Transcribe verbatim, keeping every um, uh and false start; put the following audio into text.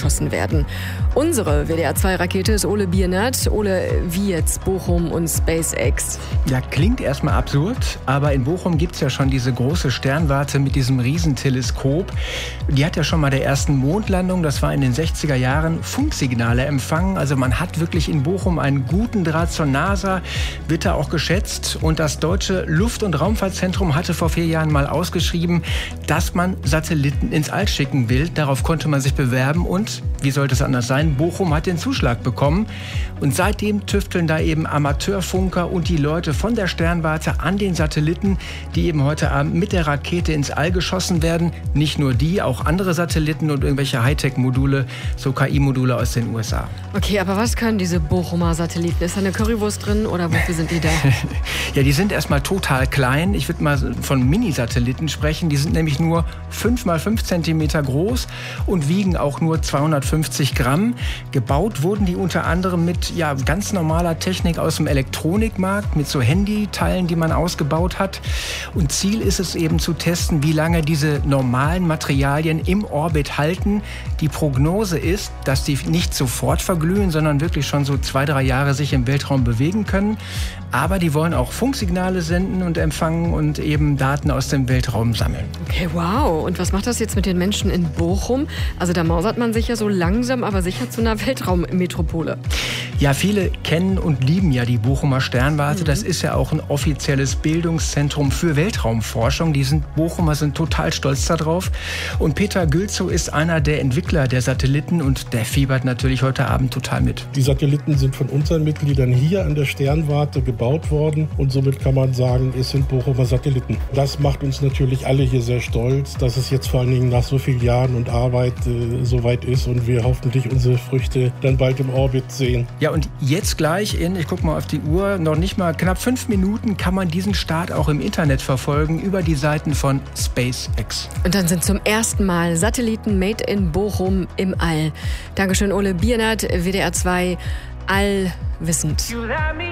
geschossen werden. Unsere W D R zwei Rakete ist Ole Biernert. Ole, wie jetzt Bochum und SpaceX? Ja, klingt erstmal absurd, aber in Bochum gibt es ja schon diese große Sternwarte mit diesem Riesenteleskop. Die hat ja schon mal der ersten Mondlandung, das war in den sechziger Jahren, Funksignale empfangen. Also man hat wirklich in Bochum einen guten Draht zur NASA, wird da auch geschätzt. Und das Deutsche Luft- und Raumfahrtzentrum hatte vor vier Jahren mal ausgeschrieben, dass man Satelliten ins All schicken will. Darauf konnte man sich bewerben und, wie sollte es anders sein, Bochum hat den Zuschlag bekommen. Und seitdem tüfteln da eben Amateurfunker und die Leute von der Sternwarte an den Satelliten, die eben heute Abend mit der Rakete ins All geschossen werden. Nicht nur die, auch andere Satelliten und irgendwelche Hightech-Module, so K I-Module aus den U S A. Okay, aber was können diese Bochumer Satelliten? Ist da eine Currywurst drin oder wofür sind die da? Ja, die sind erstmal total klein. Ich würde mal von Mini-Satelliten sprechen. Die sind nämlich nur fünf mal fünf Zentimeter groß und wiegen auch nur zweihundertfünfzig Gramm. Gebaut wurden die unter anderem mit ja, ganz normaler Technik aus dem Elektronikmarkt, mit so Handyteilen, die man ausgebaut hat. Und Ziel ist es eben zu testen, wie lange diese normalen Materialien im Orbit halten. Die Prognose ist, dass die nicht sofort verglühen, sondern wirklich schon so zwei, drei Jahre sich im Weltraum bewegen können. Aber die wollen auch Funksignale senden und empfangen und eben Daten aus dem Weltraum sammeln. Okay, wow. Und was macht das jetzt mit den Menschen in Bochum? Also da mausert man sich ja so langsam, aber sicher zu einer Weltraummetropole. Ja, viele kennen und lieben ja die Bochumer Sternwarte. Mhm. Das ist ja auch ein offizielles Bildungszentrum für Weltraumforschung. Die sind, Bochumer sind total stolz darauf. Und Peter Gülzow ist einer der Entwickler der Satelliten und der fiebert natürlich heute Abend total mit. Die Satelliten sind von unseren Mitgliedern hier an der Sternwarte gebaut worden und somit kann man sagen, es sind Bochumer Satelliten. Das macht uns natürlich alle hier sehr stolz, dass es jetzt vor allen Dingen nach so vielen Jahren und Arbeit äh, soweit ist und wir hoffentlich unsere Früchte dann bald im Orbit sehen. Ja, und jetzt gleich in, ich gucke mal auf die Uhr, noch nicht mal knapp fünf Minuten kann man diesen Start auch im Internet verfolgen über die Seiten von SpaceX. Und dann sind zum ersten Mal Satelliten made in Bochum im All. Dankeschön, Ole Biernert, W D R zwei Allwissend.